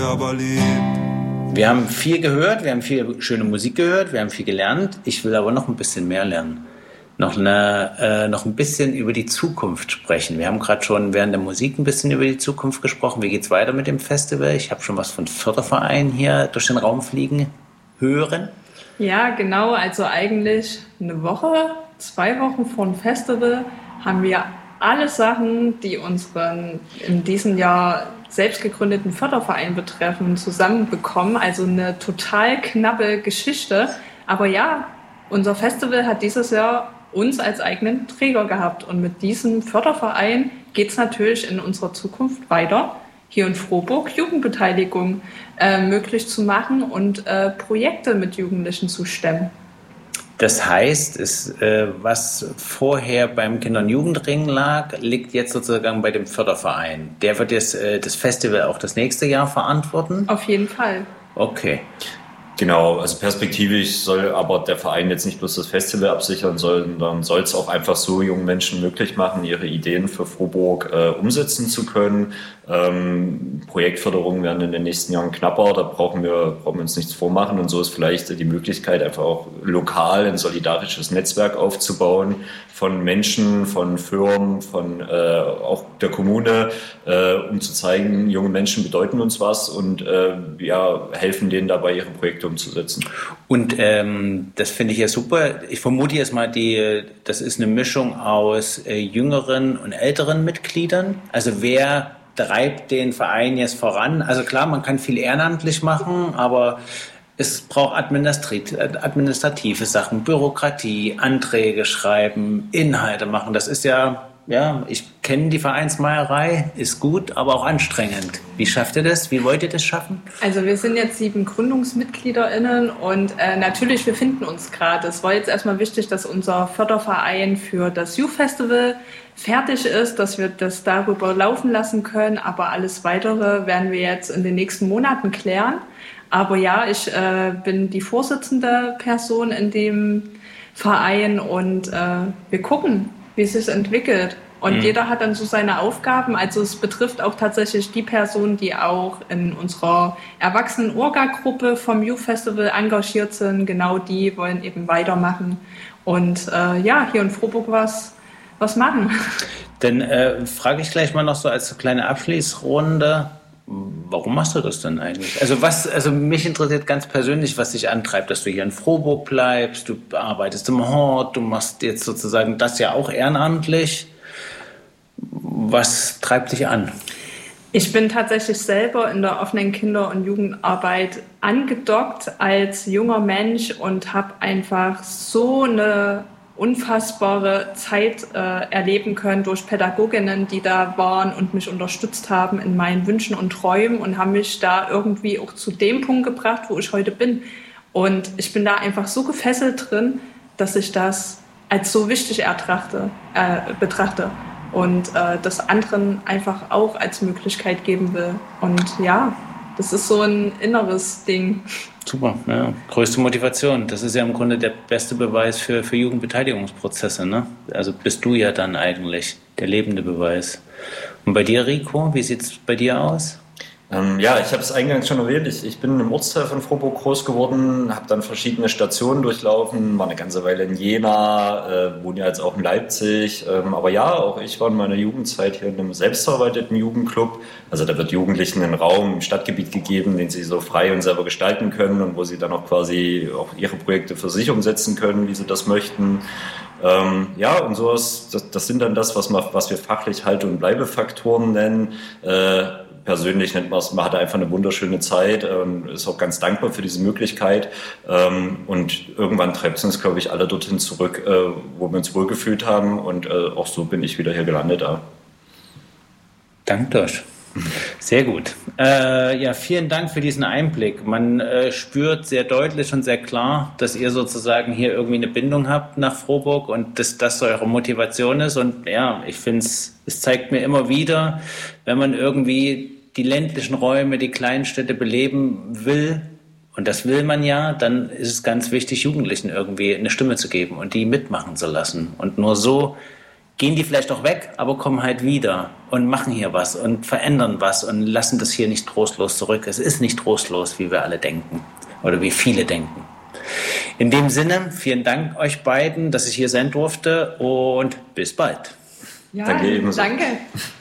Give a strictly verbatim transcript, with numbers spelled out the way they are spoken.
aber lieb. Wir haben viel gehört, wir haben viel schöne Musik gehört, wir haben viel gelernt. Ich will aber noch ein bisschen mehr lernen. Noch, eine, äh, noch ein bisschen über die Zukunft sprechen. Wir haben gerade schon während der Musik ein bisschen über die Zukunft gesprochen. Wie geht's weiter mit dem Festival? Ich habe schon was von Fördervereinen hier durch den Raum fliegen hören. Ja, genau. Also eigentlich eine Woche, zwei Wochen vor dem Festival haben wir alle Sachen, die unseren in diesem Jahr selbst gegründeten Förderverein betreffen, zusammenbekommen. Also eine total knappe Geschichte. Aber ja, unser Festival hat dieses Jahr uns als eigenen Träger gehabt. Und mit diesem Förderverein geht es natürlich in unserer Zukunft weiter, hier in Frohburg Jugendbeteiligung äh, möglich zu machen und äh, Projekte mit Jugendlichen zu stemmen. Das heißt, ist, äh, was vorher beim Kinder- und Jugendring lag, liegt jetzt sozusagen bei dem Förderverein. Der wird jetzt äh, das Festival auch das nächste Jahr verantworten? Auf jeden Fall. Okay. Genau, also perspektivisch soll aber der Verein jetzt nicht bloß das Festival absichern, sondern soll es auch einfach so jungen Menschen möglich machen, ihre Ideen für Frohburg äh, umsetzen zu können. Ähm, Projektförderungen werden in den nächsten Jahren knapper, da brauchen wir, brauchen wir uns nichts vormachen. Und so ist vielleicht die Möglichkeit, einfach auch lokal ein solidarisches Netzwerk aufzubauen von Menschen, von Firmen, von äh, auch der Kommune, äh, um zu zeigen, junge Menschen bedeuten uns was und äh, ja, helfen denen dabei, ihre Projekte umzusetzen. Und ähm, das finde ich ja super. Ich vermute jetzt mal, die, das ist eine Mischung aus äh, jüngeren und älteren Mitgliedern. Also wer treibt den Verein jetzt voran? Also klar, man kann viel ehrenamtlich machen, aber es braucht administrative Sachen, Bürokratie, Anträge schreiben, Inhalte machen. Das ist ja, ja, ich kenne die Vereinsmeierei, ist gut, aber auch anstrengend. Wie schafft ihr das? Wie wollt ihr das schaffen? Also wir sind jetzt sieben GründungsmitgliederInnen und äh, natürlich, wir finden uns gerade. Es war jetzt erstmal wichtig, dass unser Förderverein für das Youth Festival fertig ist, dass wir das darüber laufen lassen können. Aber alles Weitere werden wir jetzt in den nächsten Monaten klären. Aber ja, ich äh, bin die vorsitzende Person in dem Verein und äh, wir gucken, wie es sich entwickelt. Und mhm. jeder hat dann so seine Aufgaben. Also es betrifft auch tatsächlich die Personen, die auch in unserer Erwachsenen-Orga-Gruppe vom Youth Festival engagiert sind. Genau die wollen eben weitermachen. Und äh, ja, hier in Frohburg was, was machen. Dann äh, frage ich gleich mal noch so als kleine Abschließrunde. Warum machst du das denn eigentlich? Also was, also mich interessiert ganz persönlich, was dich antreibt, dass du hier in Frohburg bleibst, du arbeitest im Hort, du machst jetzt sozusagen das ja auch ehrenamtlich. Was treibt dich an? Ich bin tatsächlich selber in der offenen Kinder- und Jugendarbeit angedockt als junger Mensch und habe einfach so eine unfassbare Zeit äh, erleben können durch Pädagoginnen, die da waren und mich unterstützt haben in meinen Wünschen und Träumen und haben mich da irgendwie auch zu dem Punkt gebracht, wo ich heute bin. Und ich bin da einfach so gefesselt drin, dass ich das als so wichtig ertrachte, äh, betrachte und äh, das anderen einfach auch als Möglichkeit geben will. Und ja, das ist so ein inneres Ding. Super, ja. Größte Motivation. Das ist ja im Grunde der beste Beweis für, für Jugendbeteiligungsprozesse, ne? Also bist du ja dann eigentlich der lebende Beweis. Und bei dir, Rico, wie sieht es bei dir aus? Ähm, ja, ich habe es eingangs schon erwähnt. Ich, ich bin im Ortsteil von Frohburg groß geworden, habe dann verschiedene Stationen durchlaufen, war eine ganze Weile in Jena, äh, wohne ja jetzt auch in Leipzig. Ähm, aber ja, auch ich war in meiner Jugendzeit hier in einem selbstverwalteten Jugendclub. Also da wird Jugendlichen einen Raum im Stadtgebiet gegeben, den sie so frei und selber gestalten können und wo sie dann auch quasi auch ihre Projekte für sich umsetzen können, wie sie das möchten. Ähm, ja, und sowas, das, das sind dann das, was, man, was wir fachlich Halt- und Bleibefaktoren nennen. Äh, Persönlich nennt man es, man hatte einfach eine wunderschöne Zeit, ähm, ist auch ganz dankbar für diese Möglichkeit. Ähm, und irgendwann treibt es uns, glaube ich, alle dorthin zurück, äh, wo wir uns wohlgefühlt haben. Und äh, auch so bin ich wieder hier gelandet. Ja. Danke euch. Sehr gut. Äh, ja, vielen Dank für diesen Einblick. Man äh, spürt sehr deutlich und sehr klar, dass ihr sozusagen hier irgendwie eine Bindung habt nach Frohburg und dass das eure Motivation ist. Und ja, ich finde es, es zeigt mir immer wieder, wenn man irgendwie die ländlichen Räume, die Kleinstädte beleben will, und das will man ja, dann ist es ganz wichtig, Jugendlichen irgendwie eine Stimme zu geben und die mitmachen zu lassen. Und nur so gehen die vielleicht auch weg, aber kommen halt wieder und machen hier was und verändern was und lassen das hier nicht trostlos zurück. Es ist nicht trostlos, wie wir alle denken oder wie viele denken. In dem Sinne, vielen Dank euch beiden, dass ich hier sein durfte und bis bald. Ja, danke ebenso. Danke.